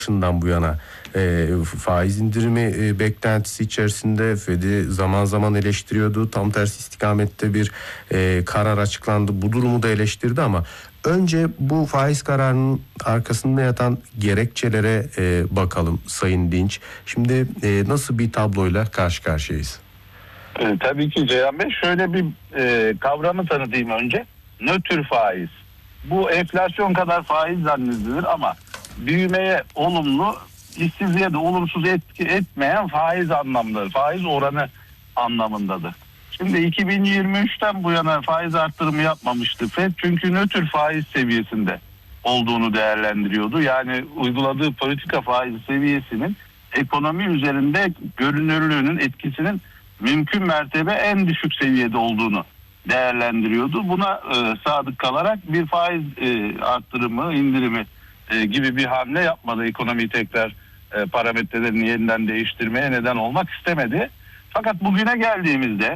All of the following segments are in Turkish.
başından bu yana faiz indirimi beklentisi içerisinde Fed'i zaman zaman eleştiriyordu. Tam tersi istikamette bir karar açıklandı. Bu durumu da eleştirdi ama önce bu faiz kararının arkasında yatan gerekçelere bakalım Sayın Dinç. Şimdi nasıl bir tabloyla karşı karşıyayız? Tabii ki Ceyhan Bey, şöyle bir kavramı tanıtayım önce. Nötr faiz. Bu enflasyon kadar faiz zannedilir ama büyümeye olumlu, işsizliğe de olumsuz etki etmeyen faiz anlamları, faiz oranı anlamındadır. Şimdi 2023'ten bu yana faiz arttırımı yapmamıştı FED çünkü nötr faiz seviyesinde olduğunu değerlendiriyordu. Yani uyguladığı politika faiz seviyesinin ekonomi üzerinde görünürlüğünün, etkisinin mümkün mertebe en düşük seviyede olduğunu değerlendiriyordu. Buna sadık kalarak bir faiz arttırımı, indirimi gibi bir hamle yapmadı. Ekonomiyi tekrar parametrelerini yeniden değiştirmeye neden olmak istemedi. Fakat bugüne geldiğimizde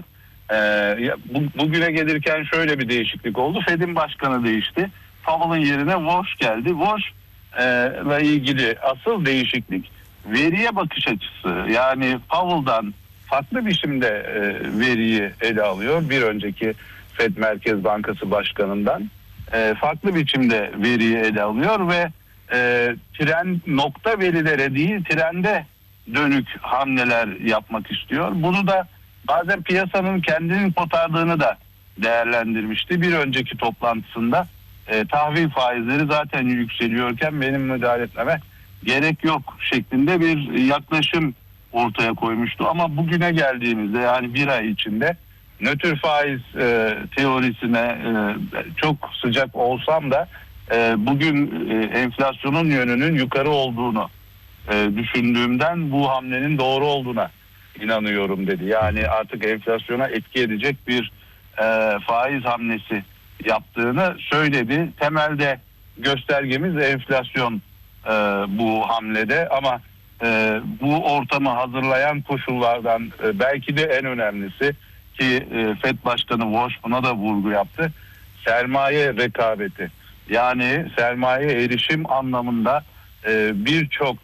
bugüne gelirken şöyle bir değişiklik oldu. Fed'in başkanı değişti. Powell'ın yerine Walsh geldi. Walsh ile ilgili asıl değişiklik veriye bakış açısı. Yani Powell'dan farklı biçimde veriyi ele alıyor. Bir önceki Fed Merkez Bankası Başkanı'ndan farklı biçimde veriyi ele alıyor ve nokta verilere değil trende dönük hamleler yapmak istiyor. Bunu da bazen piyasanın kendinin kotardığını da değerlendirmişti. Bir önceki toplantısında tahvil faizleri zaten yükseliyorken benim müdahale etmeme gerek yok şeklinde bir yaklaşım ortaya koymuştu. Ama bugüne geldiğimizde yani bir ay içinde nötr faiz teorisine çok sıcak olsam da bugün enflasyonun yönünün yukarı olduğunu düşündüğümden bu hamlenin doğru olduğuna inanıyorum dedi. Yani artık enflasyona etki edecek bir faiz hamlesi yaptığını söyledi. Temelde göstergemiz enflasyon bu hamlede ama bu ortamı hazırlayan koşullardan belki de en önemlisi ki FED Başkanı Walsh buna da vurgu yaptı. Sermaye rekabeti. Yani sermaye erişim anlamında birçok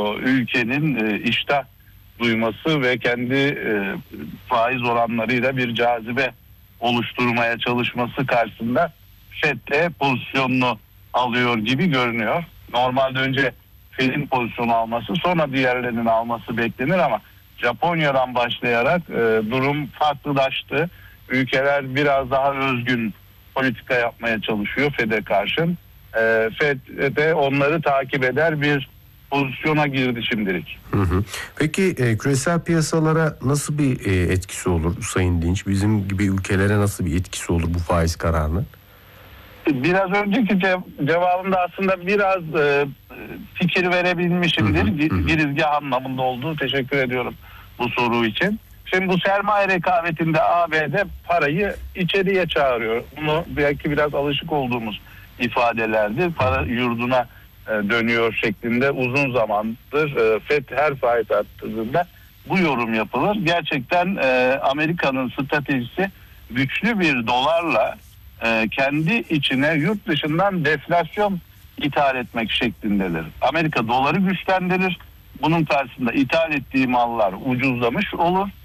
ülkenin iştah duyması ve kendi faiz oranlarıyla bir cazibe oluşturmaya çalışması karşısında FED de pozisyonunu alıyor gibi görünüyor. Normalde önce Fed'in pozisyonu alması sonra diğerlerinin alması beklenir ama Japonya'dan başlayarak durum farklılaştı. Ülkeler biraz daha özgün politika yapmaya çalışıyor FED'e karşın. FED de onları takip eder bir pozisyona girdi şimdilik. Peki küresel piyasalara nasıl bir etkisi olur Sayın Dinç? Bizim gibi ülkelere nasıl bir etkisi olur bu faiz kararının? Biraz önceki cevabımda aslında biraz fikir verebilmişimdir. Girizgah anlamında oldu. Teşekkür ediyorum bu soru için. Şimdi bu sermaye rekabetinde ABD parayı içeriye çağırıyor. Bunu belki biraz alışık olduğumuz ifadelerdi. Para yurduna dönüyor şeklinde uzun zamandır FED her faiz arttırdığında bu yorum yapılır. Gerçekten Amerika'nın stratejisi güçlü bir dolarla kendi içine yurt dışından deflasyon ithal etmek şeklindedir. Amerika doları güçlendirir. Bunun karşısında ithal ettiği mallar ucuzlamış olur.